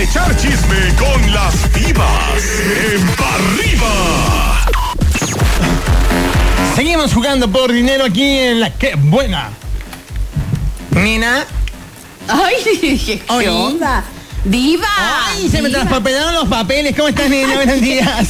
echar chisme con las divas en Pa' Arriba. Seguimos jugando por dinero aquí en la que buena. Nina. Ay, ¿qué onda? ¡Diva! ¡Ay! Se me traspapelaron los papeles. ¿Cómo estás, Nina? Buenos días.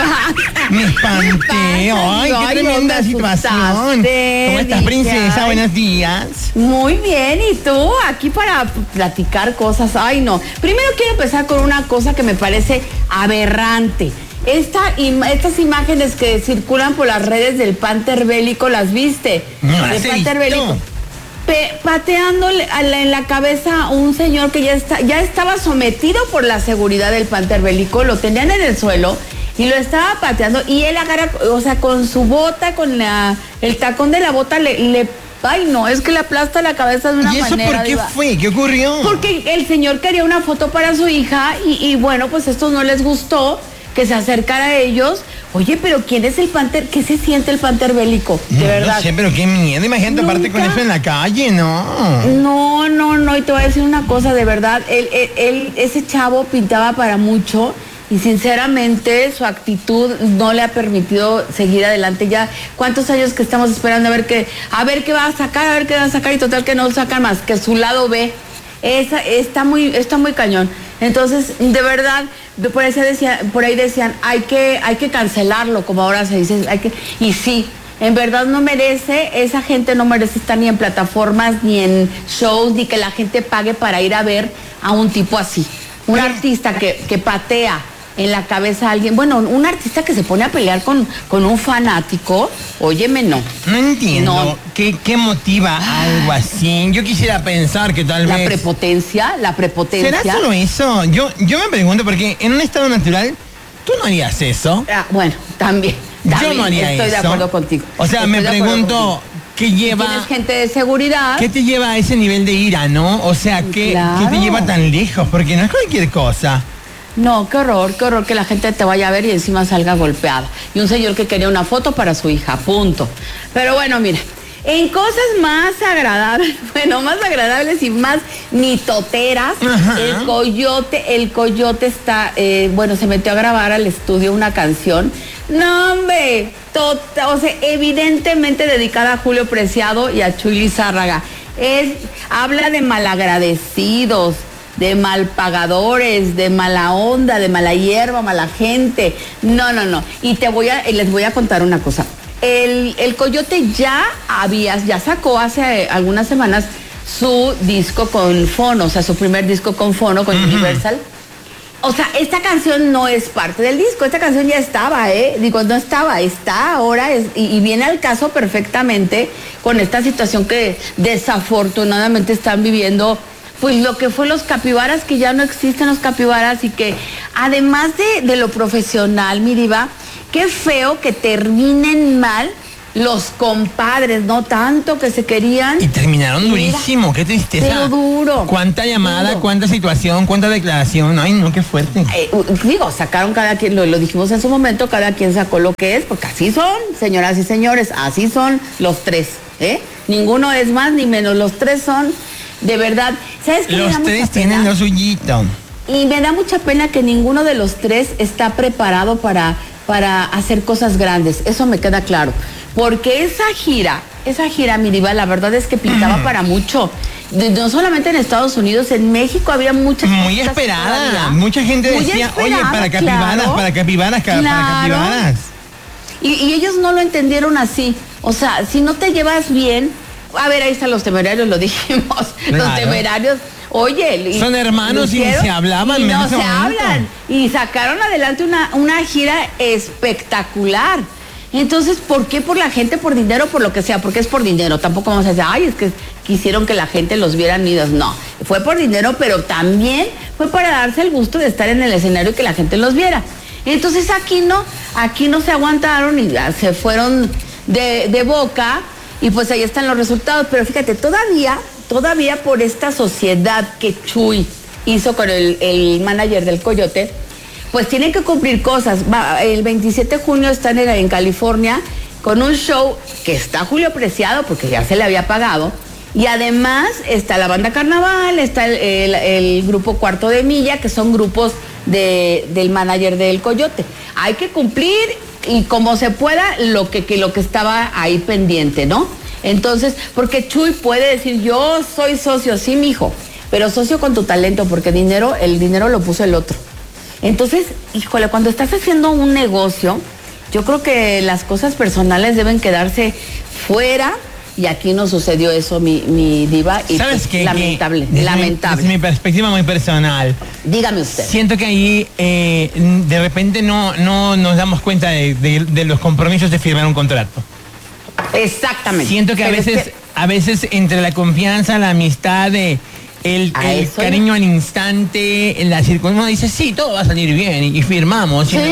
Me espanté. ¡Ay, qué tremenda situación! ¿Cómo estás, princesa? Buenos días. Muy bien, ¿y tú? Aquí para platicar cosas. Ay, no. Primero quiero empezar con una cosa que me parece aberrante. Estas imágenes que circulan por las redes del Panther Bélico, ¿las viste? No las he Panther visto. Bélico. Pateándole en la cabeza a un señor que ya estaba sometido por la seguridad del Panther Bélico, lo tenían en el suelo y lo estaba pateando y él agarra, o sea, con su bota, con el tacón de la bota ay no, es que le aplasta la cabeza de una manera. ¿Y eso por qué fue? ¿Qué ocurrió? Porque el señor quería una foto para su hija y bueno, pues esto no les gustó, que se acercara a ellos. Oye, pero ¿quién es el Panther? ¿Qué se siente el Panther Bélico? De verdad. No sé, pero qué miedo. Imagínate aparte con eso en la calle, ¿no? No, y te voy a decir una cosa, de verdad, ese chavo pintaba para mucho y sinceramente su actitud no le ha permitido seguir adelante. Ya, ¿cuántos años que estamos esperando a ver qué va a sacar, y total que no sacan más que su lado B. Está muy cañón. Entonces, de verdad, por ahí decían, hay que cancelarlo, como ahora se dice, y sí, en verdad no merece, esa gente no merece estar ni en plataformas, ni en shows, ni que la gente pague para ir a ver a un tipo así. Un artista que patea en la cabeza a alguien, bueno, un artista que se pone a pelear con un fanático, óyeme, no. No entiendo. No. ¿Qué motiva algo así? Yo quisiera pensar que tal vez... La prepotencia. ¿Será solo eso? Yo me pregunto, porque en un estado natural, ¿tú no harías eso? Bueno, también. Yo no haría estoy eso. de acuerdo contigo. O sea, me pregunto, ¿qué lleva... Tienes gente de seguridad. ¿Qué te lleva a ese nivel de ira, no? O sea, ¿qué te lleva tan lejos? Porque no es cualquier cosa. No, qué horror que la gente te vaya a ver y encima salga golpeada. Y un señor que quería una foto para su hija, punto. Pero bueno, mira, en cosas más agradables y más mitoteras, el coyote está, se metió a grabar al estudio una canción. No, hombre, evidentemente dedicada a Julio Preciado y a Chuy Lizárraga. Habla de malagradecidos, de malpagadores, de mala onda, de mala hierba, mala gente. No. Y les voy a contar una cosa. El Coyote ya sacó hace algunas semanas su disco con Fono, o sea, su primer disco con Fono, con Universal. O sea, esta canción no es parte del disco, esta canción ya estaba, está ahora, y viene al caso perfectamente con esta situación que desafortunadamente están viviendo, pues lo que fue los capibaras, que ya no existen los capibaras, y que además de lo profesional, mi diva, qué feo que terminen mal los compadres, no tanto que se querían. Y terminaron durísimo, qué tristeza. Pero duro. Cuánta llamada, cuánta situación, cuánta declaración. Ay, no, qué fuerte. Sacaron cada quien, lo dijimos en su momento, cada quien sacó lo que es, porque así son, señoras y señores, así son los tres, Ninguno es más ni menos, los tres son, de verdad. ¿Sabes qué? Los tres tienen lo suyito. Y me da mucha pena que ninguno de los tres está preparado para hacer cosas grandes, eso me queda claro. Porque esa gira, mi diva, la verdad es que pintaba para mucho. No solamente en Estados Unidos, en México había muchas... Muy esperada. Mucha gente decía, oye, para capibaras. Y ellos no lo entendieron así. O sea, si no te llevas bien... A ver, ahí están los Temerarios, lo dijimos. Claro. Los Temerarios... Oye, son hermanos y se hablaban. Y no se hablan. Y sacaron adelante una gira espectacular. Entonces, ¿por qué? Por la gente, por dinero, por lo que sea, porque es por dinero. Tampoco vamos a decir, es que quisieron que la gente los viera unidos. No, fue por dinero, pero también fue para darse el gusto de estar en el escenario y que la gente los viera. Entonces aquí no se aguantaron y se fueron de boca, y pues ahí están los resultados. Pero fíjate, todavía por esta sociedad que Chuy hizo con el manager del Coyote, pues tienen que cumplir cosas. El 27 de junio están en California con un show que está Julio Preciado, porque ya se le había pagado, Y además está la banda Carnaval, está el grupo Cuarto de Milla, que son grupos del manager del Coyote. Hay que cumplir y como se pueda lo que estaba ahí pendiente, ¿no? Entonces, porque Chuy puede decir, yo soy socio, sí, mijo, pero socio con tu talento, porque el dinero lo puso el otro. Entonces, híjole, cuando estás haciendo un negocio, yo creo que las cosas personales deben quedarse fuera. Y aquí no sucedió eso, mi diva. Y ¿sabes qué? Lamentable, lamentable. Desde mi perspectiva muy personal. Dígame usted. Siento que ahí de repente no nos damos cuenta de los compromisos de firmar un contrato. Exactamente. Siento que a veces entre la confianza, la amistad, el cariño al instante, la circunstancia, uno dice, sí, todo va a salir bien y firmamos. Sí.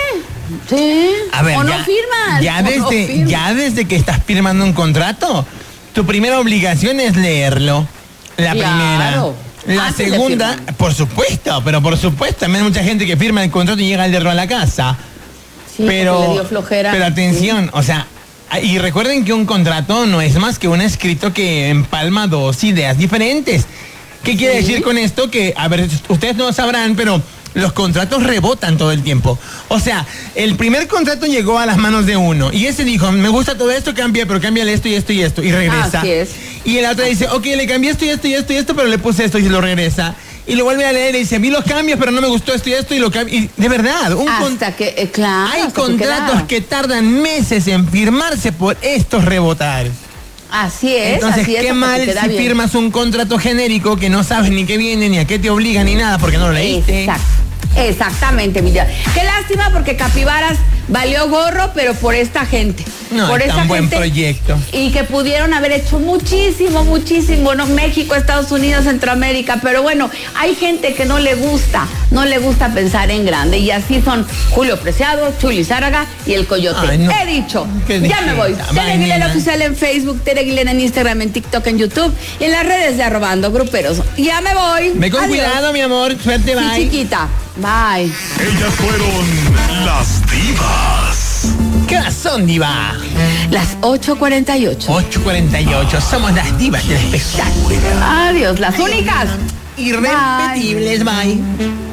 Sí. A ver, o no firmas. Ya desde que estás firmando un contrato, tu primera obligación es leerlo. La primera. La segunda, por supuesto, también hay mucha gente que firma el contrato y llega el derro a la casa. Sí, pero le dio flojera. Pero atención, o sea, y recuerden que un contrato no es más que un escrito que empalma dos ideas diferentes. ¿Qué quiere decir con esto? Que, a ver, ustedes no sabrán, pero los contratos rebotan todo el tiempo. O sea, el primer contrato llegó a las manos de uno y ese dijo, me gusta todo esto, cambia, pero cámbiale esto y esto y esto, y regresa. Así es. Y el otro dice, ok, le cambié esto y esto y esto y esto, pero le puse esto y lo regresa. Y lo vuelve a leer y dice, vi los cambios, pero no me gustó esto y esto, y lo cambia. Y de verdad, claro, hay contratos que tardan meses en firmarse por estos rebotar. Así es. Entonces, así qué mal si firmas un contrato genérico que no sabes ni qué viene, ni a qué te obliga, ni nada, porque no lo leíste. Exactamente, mi Dios. Qué lástima porque Capibaras valió gorro, pero por esta gente. No, por es tan buen proyecto. Y que pudieron haber hecho muchísimo, ¿no? México, Estados Unidos, Centroamérica, pero bueno, hay gente que no le gusta pensar en grande. Y así son Julio Preciado, Chuy Lizárraga y el Coyote. Ay, no. He dicho, ya me voy. Tere Aguilera Oficial en Facebook, Tere Aguilera en Instagram, en TikTok, en YouTube y en las redes de Arrobando Gruperos. Ya me voy. Ve con cuidado, mi amor. Suerte, bye. Sí, chiquita. Bye. Ellas fueron las divas. ¿Qué horas son, diva? Las 8:48. 8:48. Somos las divas del espectáculo. Adiós, las únicas. Irrepetibles, bye.